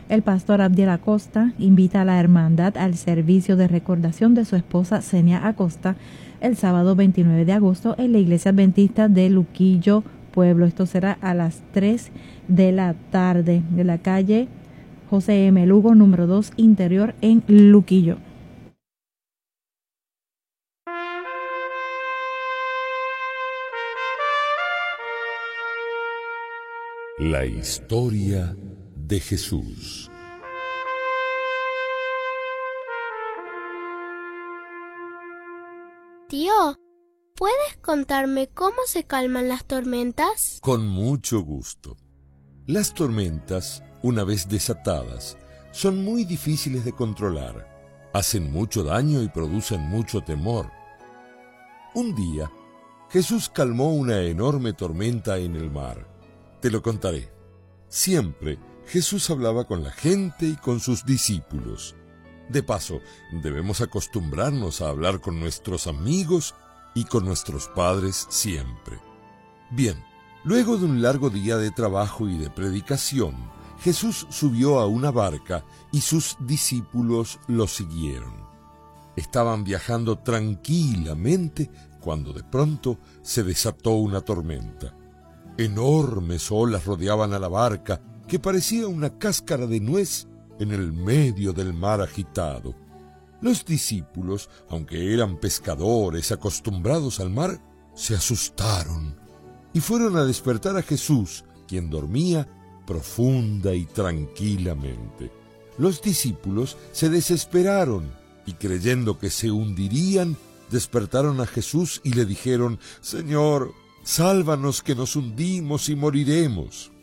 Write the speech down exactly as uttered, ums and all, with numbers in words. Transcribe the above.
El pastor Abdiel Acosta invita a la hermandad al servicio de recordación de su esposa Zenia Acosta el sábado veintinueve de agosto en la iglesia adventista de Luquillo, Pueblo. Esto será a las tres de la tarde de la calle José M. Lugo, número dos, interior en Luquillo. La historia de Jesús. Tío, ¿puedes contarme cómo se calman las tormentas? Con mucho gusto. Las tormentas, una vez desatadas, son muy difíciles de controlar. Hacen mucho daño y producen mucho temor. Un día, Jesús calmó una enorme tormenta en el mar. Te lo contaré. Siempre Jesús hablaba con la gente y con sus discípulos. De paso, debemos acostumbrarnos a hablar con nuestros amigos y con nuestros padres siempre. Bien, luego de un largo día de trabajo y de predicación, Jesús subió a una barca y sus discípulos lo siguieron. Estaban viajando tranquilamente cuando de pronto se desató una tormenta. Enormes olas rodeaban a la barca, que parecía una cáscara de nuez en el medio del mar agitado. Los discípulos, aunque eran pescadores acostumbrados al mar, se asustaron y fueron a despertar a Jesús, quien dormía profunda y tranquilamente. Los discípulos se desesperaron y, creyendo que se hundirían, despertaron a Jesús y le dijeron: «Señor, sálvanos que nos hundimos y moriremos».